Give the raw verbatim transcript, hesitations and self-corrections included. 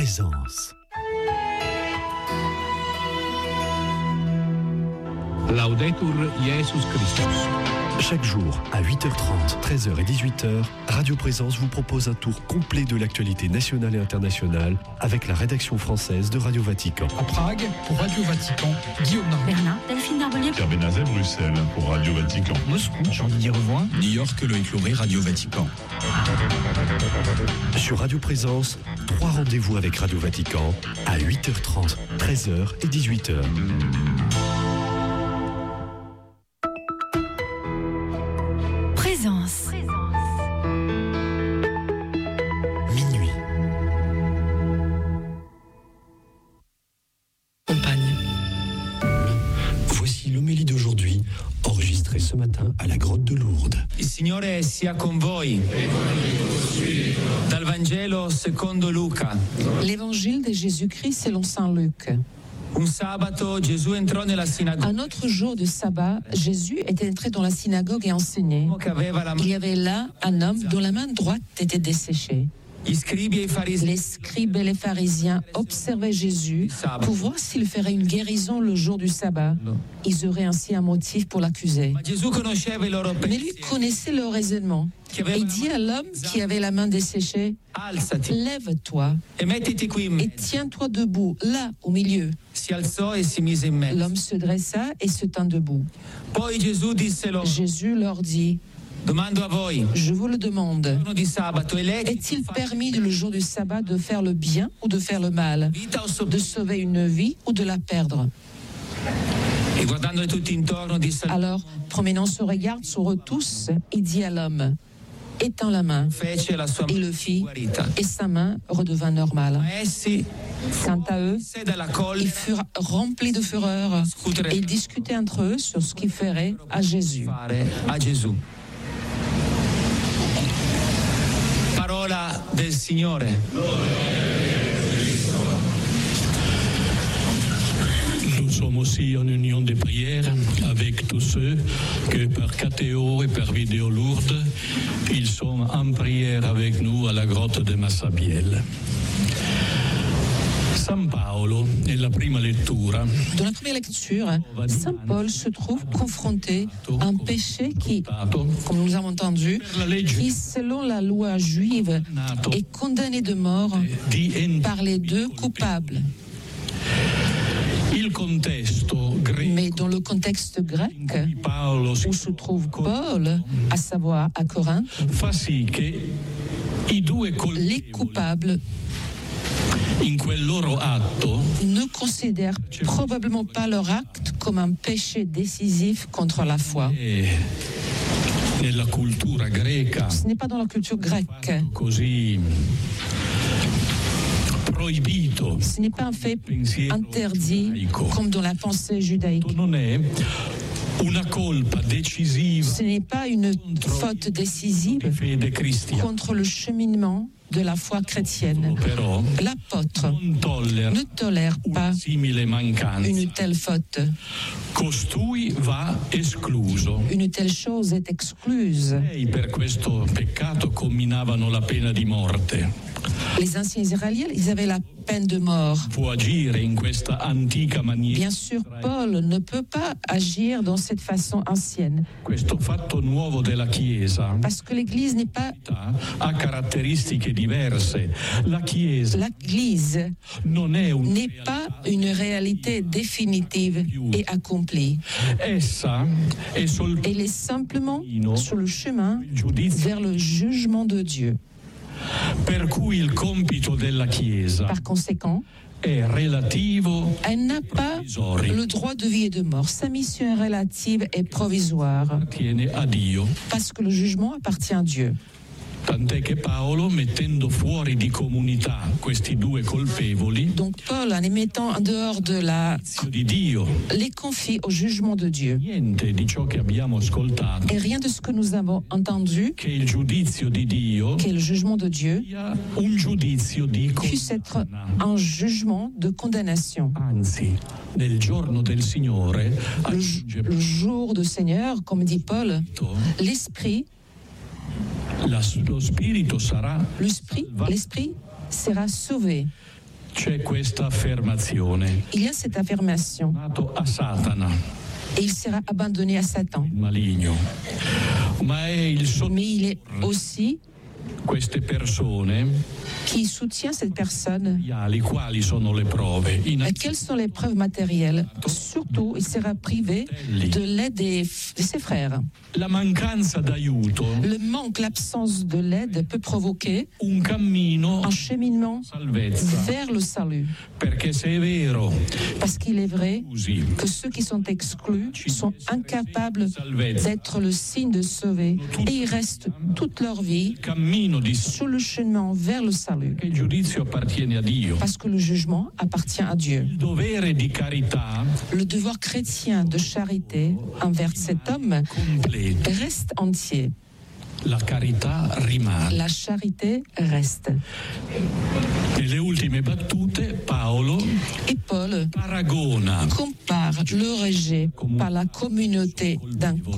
Présence. Laudetur Jesus Christus. Chaque jour, à huit heures trente, treize heures et dix-huit heures, Radio Présence vous propose un tour complet de l'actualité nationale et internationale avec la rédaction française de Radio Vatican. À Prague, pour Radio Vatican, Guillaume Normand. Berlin, Delphine Darbelier. Pierre Benazet, Bruxelles, pour Radio Vatican. Moscou, Jean-Didier Revoin. New York, Loïc Lauré, Radio Vatican. Sur Radio Présence, trois rendez-vous avec Radio Vatican à huit heures trente, treize heures et dix-huit heures. Présence. Minuit. Compagne. Voici l'homélie d'aujourd'hui, enregistrée ce matin à la grotte de Lourdes. Il Signore sia con voi. Dal Vangelo secondo Luca. L'évangile de Jésus-Christ selon saint Luc. Un sabato Gesù entrò nella sinagoga. Un autre jour de sabbat, Jésus était entré dans la synagogue et enseignait. Il y avait là un homme dont la main droite était desséchée. Gli scribi e i farisei. Les scribes et les pharisiens observaient Jésus pour voir s'il ferait une guérison le jour du sabbat. Ils auraient ainsi un motif pour l'accuser. Ma Gesù conosceva i loro Mais lui pensieri. connaissait leur raisonnement. Et il dit à l'homme qui avait la main desséchée, Alzati lève-toi e mettiti qui in et mezzo. tiens-toi debout, là, au milieu. Si alzò e si mise in mezzo. L'homme se dressa et se tint debout. Poi Gesù disse loro: Jésus leur dit, Domando a voi, je vous le demande, giorno di sabato è lecito est-il permis le jour du sabbat de faire le bien ou de faire le mal, vita o de sopra? sauver une vie ou de la perdre? E guardandoli tutti intorno disse: Alors, promenant son regard sur eux tous, il dit à l'homme, étends la main. Fece la sua Il le fit, guarita. et sa main redevint normale. Ma essi Quant à eux, se dalla ils collera furent remplis de fureur et ils discutaient entre eux sur ce qu'ils feraient à Jésus. fare a Gesù. Parola del Signore. Nous sommes aussi en union de prière avec tous ceux que par Catéo et par Vidéo Lourdes, ils sont en prière avec nous à la grotte de Massabielle. San Paolo, nella prima lettura, Dans la première lecture, saint Paul se trouve confronté à un péché qui, comme nous avons entendu, qui, selon la loi juive, est condamné de mort par les deux coupables. il contesto greco Mais dans le contexte grec, in cui Paolo si où se trouve Paul, à savoir à Corinthe, fa sì che i due les colpevoli coupables in quel loro atto ne considèrent probablement pas leur acte comme un péché décisif contre la foi. e nella cultura greca Ce n'est pas dans la culture grecque. così proibito Ce n'est pas un fait interdit comme dans la pensée judaïque. non è una colpa decisiva Ce n'est pas une faute décisive di fede cristiana, contre le cheminement de la foi chrétienne. però L'apôtre non tollera ne tolère pas simile mancanza. une telle faute. Costui va escluso. Une telle chose est excluse. E per questo peccato comminavano la pena di morte. Les anciens Israéliens, ils avaient la peine de mort. Può agire in questa antica maniera. Bien sûr, Paul ne peut pas agir dans cette façon ancienne, Questo fatto nuovo della Chiesa parce que l'Église n'est pas ha caratteristiche diverse. La Chiesa l'Église non è un n'est pas une réalité définitive et accomplie. essa è soltanto Elle est simplement sur le chemin il giudizio, vers le jugement de Dieu. per cui il compito della Chiesa Par conséquent, è relativo elle n'a pas le droit de vie et de mort. Sa mission est relative et provisoire, tiene a Dio. parce que le jugement appartient à Dieu. Tant'è che Paolo, mettendo fuori di comunità questi due colpevoli, Donc Paul, en les mettant en dehors de la, di Dio, les confie au jugement de Dieu. niente di ciò che abbiamo ascoltato, Et rien de ce que nous avons entendu, che il giudizio di Dio qui est le jugement de Dieu, sia un giudizio di puisse être condanna. un jugement de condamnation. Anzi, nel giorno del Signore, Le, aggiunge le jour du Seigneur, comme dit Paul, l'esprit, la- lo spirito sarà l'esprit, l'esprit sera sauvé. c'è questa affermazione. Il y a cette affirmation. Nato a Satana, Et il sera abandonné à Satan. il maligno. Ma è il sotto Mais il est aussi queste persone, qui soutient cette personne. quali sono le prove? In Et quelles sont les preuves matérielles? Surtout, il sera privé de l'aide de ses frères. La mancanza d'aiuto, Le manque, l'absence de l'aide peut provoquer un cammino un cheminement salvezza. vers le salut. Perché se è vero, Parce qu'il est vrai così, que ceux qui sont exclus sont incapables d'être le signe de sauver et ils restent toute leur vie cammino di sur le chemin vers le salut. che il giudizio appartiene a Dio. Parce que le jugement appartient à Dieu. Il dovere di carità Le devoir chrétien de charité envers cet homme completo. reste entier. La carità rimane. La charité reste. Nelle ultime battute Paolo Et Paul paragona compare le rejet par la communauté d'un